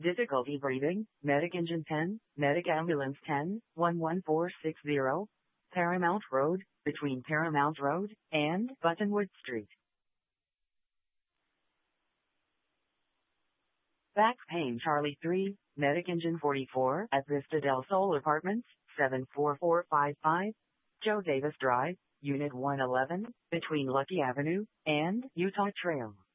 Difficulty breathing, Medic Engine 10, Medic Ambulance 10, 11460, Paramount Road, between Paramount Road and Buttonwood Street. Back pain Charlie 3, Medic Engine 44 at Vista del Sol Apartments, 74455, Joe Davis Drive, Unit 111, between Lucky Avenue and Utah Trail.